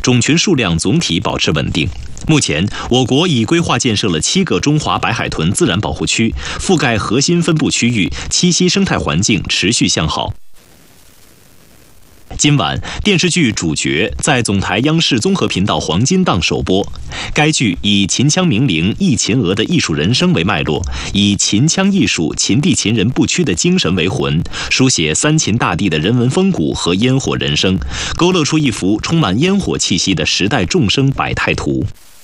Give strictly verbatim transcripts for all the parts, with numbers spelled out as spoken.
种群数量总体保持稳定。目前，我国已规划建设了七个中华白海豚自然保护区，覆盖核心分布区域，栖息生态环境持续向好。今晚，电视剧《主角》在总台央视综合频道黄金档首播。该剧以秦腔名伶易秦娥的艺术人生为脉络，以秦腔艺术、秦地秦人不屈的精神为魂，书写三秦大地的人文风骨和烟火人生，勾勒出一幅充满烟火气息的时代众生百态图。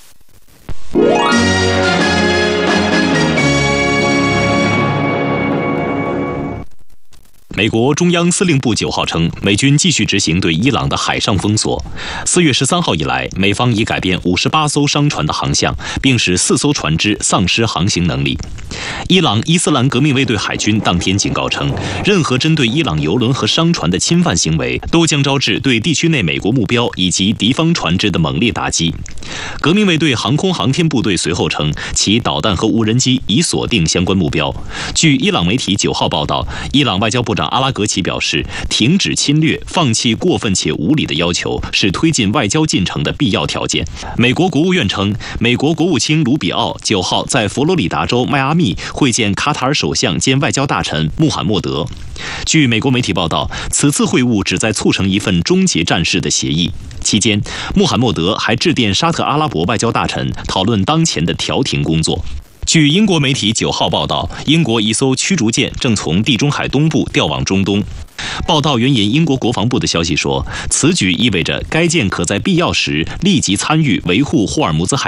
美国中央司令部九号称，美军继续执行对伊朗的海上封锁。四月十三号以来，美方已改变五十八艘商船的航向，并使四艘船只丧失航行能力。伊朗伊斯兰革命卫队海军当天警告称，任何针对伊朗油轮和商船的侵犯行为，都将招致对地区内美国目标以及敌方船只的猛烈打击。革命卫队航空航天部队随后称，其导弹和无人机已锁定相关目标。据伊朗媒体九号报道，伊朗外交部长阿拉格齐表示，停止侵略、放弃过分且无理的要求是推进外交进程的必要条件。美国国务院称，美国国务卿卢比奥九号在佛罗里达州迈阿密会见卡塔尔首相兼外交大臣穆罕默德。据美国媒体报道，此次会晤旨在促成一份终结战事的协议。期间，穆罕默德还致电沙特阿拉伯外交大臣，讨论当前的调停工作。据英国媒体九号报道，英国一艘驱逐舰正从地中海东部调往中东。报道援引英国国防部的消息说，此举意味着该舰可在必要时立即参与维护霍尔木兹海